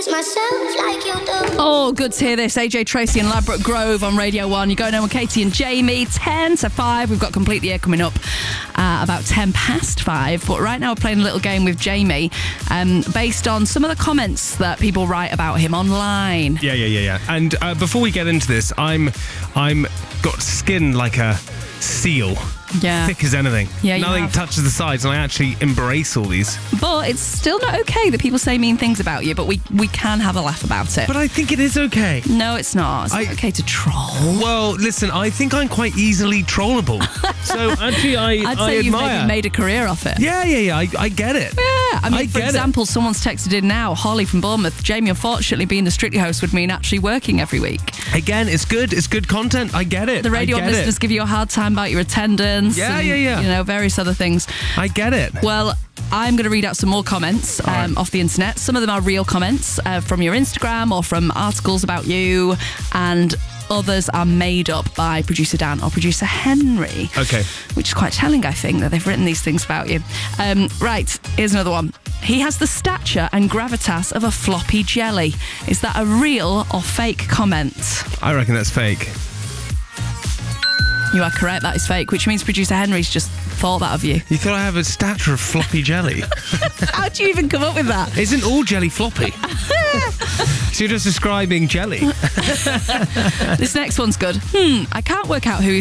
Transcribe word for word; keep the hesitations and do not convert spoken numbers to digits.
myself like you do. Oh, good to hear this. A J Tracy and Ladbroke Grove on Radio one. You're going home with Katie and Jamie. ten to five. We've got Complete the Air coming up uh, about ten past five. But right now we're playing a little game with Jamie um, based on some of the comments that people write about him online. Yeah, yeah, yeah, yeah. And uh, before we get into this, I'm, I'm got skin like a seal. Yeah. Thick as anything. Yeah, you Nothing have. touches the sides, and I actually embrace all these. But it's still not okay that people say mean things about you, but we, we can have a laugh about it. But I think it is okay. No, it's not. It's I- not okay to troll. Well, listen, I think I'm quite easily trollable. So actually, I, I'd I say you've admire. maybe made a career off it. Yeah, yeah, yeah. I, I get it. Yeah, I mean, I for get it. example, someone's texted in now, Holly from Bournemouth. Jamie, unfortunately, being the Strictly host would mean actually working every week. Again, it's good. It's good content. I get it. The radio I get listeners it. give you a hard time about your attendance. Yeah, and, yeah, yeah. You know, various other things. I get it. Well, I'm going to read out some more comments um, right. off the internet. Some of them are real comments uh, from your Instagram or from articles about you, and others are made up by producer Dan or producer Henry. Okay. Which is quite telling, I think, that they've written these things about you. Um, right, here's another one. He has the stature and gravitas of a floppy jelly. Is that a real or fake comment? I reckon that's fake. You are correct, that is fake, which means producer Henry's just thought that of you. You thought I have a stature of floppy jelly? How do you even come up with that? Isn't all jelly floppy? So you're just describing jelly? This next one's good. Hmm, I can't work out who